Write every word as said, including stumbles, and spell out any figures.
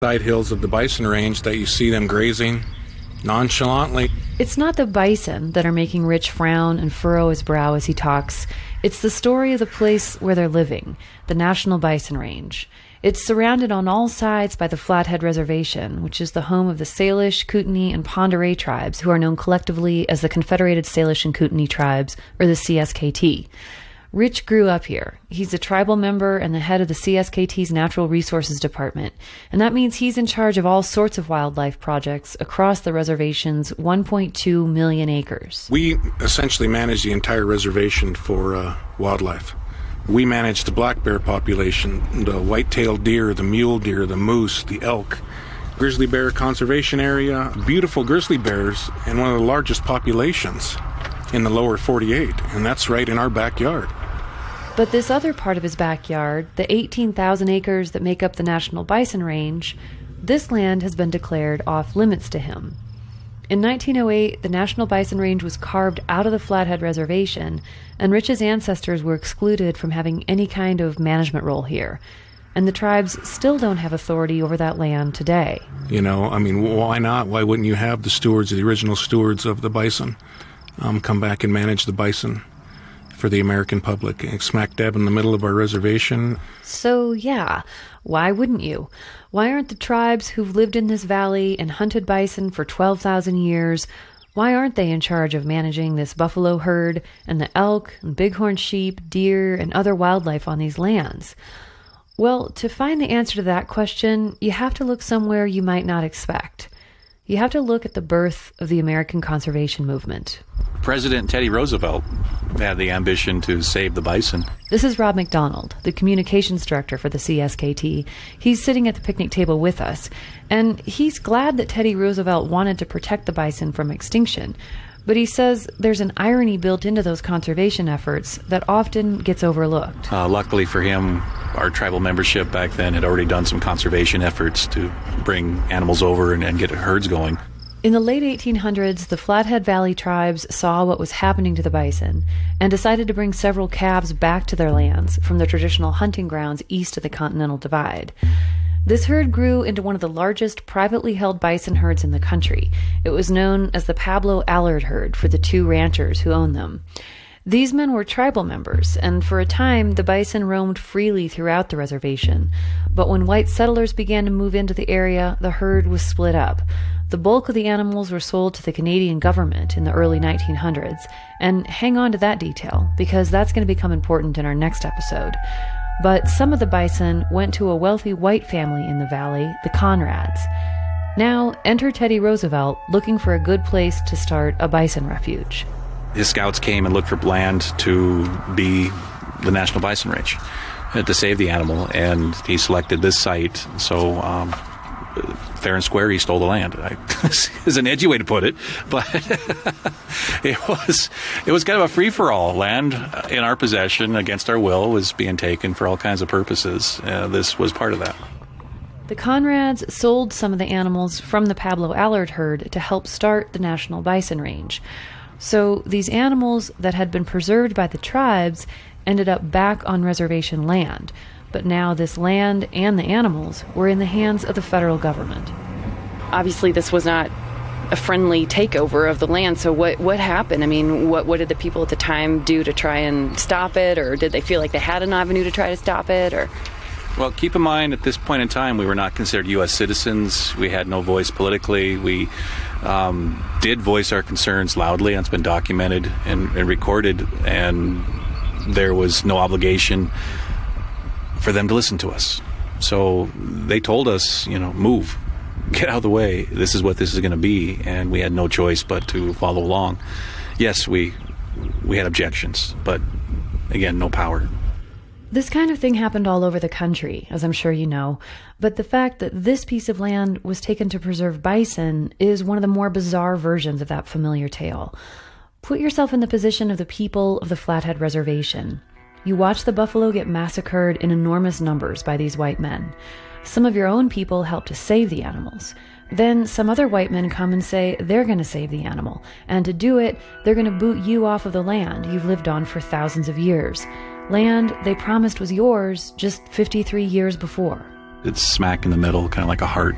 Side hills of the bison range that you see them grazing nonchalantly. It's not the bison that are making Rich frown and furrow his brow as he talks. It's the story of the place where they're living, the National Bison Range. It's surrounded on all sides by the Flathead Reservation, which is the home of the Salish, Kootenai, and Pend Oreille tribes, who are known collectively as the Confederated Salish and Kootenai Tribes, or the C S K T. Rich grew up here. He's a tribal member and the head of the C S K T's Natural Resources Department, and that means he's in charge of all sorts of wildlife projects across the reservation's one point two million acres. We essentially manage the entire reservation for uh, wildlife. We manage the black bear population, the white-tailed deer, the mule deer, the moose, the elk, grizzly bear conservation area, beautiful grizzly bears, and one of the largest populations in the lower forty-eight, and that's right in our backyard. But this other part of his backyard, the eighteen thousand acres that make up the National Bison Range, this land has been declared off limits to him. In nineteen oh eight, the National Bison Range was carved out of the Flathead Reservation, and Rich's ancestors were excluded from having any kind of management role here. And the tribes still don't have authority over that land today. You know, I mean, why not? Why wouldn't you have the stewards, the original stewards of the bison, um, come back and manage the bison for the American public, smack dab in the middle of our reservation? So, yeah, why wouldn't you? Why aren't the tribes who've lived in this valley and hunted bison for twelve thousand years, why aren't they in charge of managing this buffalo herd and the elk and bighorn sheep, deer, and other wildlife on these lands? Well, to find the answer to that question, you have to look somewhere you might not expect. You have to look at the birth of the American conservation movement. President Teddy Roosevelt had the ambition to save the bison. This is Rob McDonald, the communications director for the C S K T. He's sitting at the picnic table with us, and he's glad that Teddy Roosevelt wanted to protect the bison from extinction. But he says there's an irony built into those conservation efforts that often gets overlooked. Uh, luckily for him, our tribal membership back then had already done some conservation efforts to bring animals over and, and get herds going. In the late eighteen hundreds, the Flathead Valley tribes saw what was happening to the bison and decided to bring several calves back to their lands from the traditional hunting grounds east of the Continental Divide. This herd grew into one of the largest privately held bison herds in the country. It was known as the Pablo Allard herd for the two ranchers who owned them. These men were tribal members, and for a time the bison roamed freely throughout the reservation. But when white settlers began to move into the area, the herd was split up. The bulk of the animals were sold to the Canadian government in the early nineteen hundreds, and hang on to that detail, because that's going to become important in our next episode. But some of the bison went to a wealthy white family in the valley, the Conrads. Now, enter Teddy Roosevelt looking for a good place to start a bison refuge. His scouts came and looked for land to be the National Bison Range, uh, to save the animal, and he selected this site. So, um, fair and square, he stole the land. I, is an edgy way to put it, but it was it was kind of a free-for-all. Land in our possession against our will was being taken for all kinds of purposes. Uh, this was part of that. The Conrads sold some of the animals from the Pablo Allard herd to help start the National Bison Range. So these animals that had been preserved by the tribes ended up back on reservation land. But now this land and the animals were in the hands of the federal government. Obviously, this was not a friendly takeover of the land. So what, what happened? I mean, what, what did the people at the time do to try and stop it? Or did they feel like they had an avenue to try to stop it? Or... Well, keep in mind, at this point in time, we were not considered U S citizens. We had no voice politically. We um, did voice our concerns loudly, and it's been documented and, and recorded, and there was no obligation for them to listen to us. So they told us, you know, move, get out of the way. This is what this is going to be, and we had no choice but to follow along. Yes, we we had objections, but again, no power. This kind of thing happened all over the country, as I'm sure you know, but the fact that this piece of land was taken to preserve bison is one of the more bizarre versions of that familiar tale. Put yourself in the position of the people of the Flathead Reservation. You watch the buffalo get massacred in enormous numbers by these white men. Some of your own people help to save the animals. Then some other white men come and say they're going to save the animal, and to do it, they're going to boot you off of the land you've lived on for thousands of years. Land they promised was yours just fifty-three years before. It's smack in the middle, kind of like a heart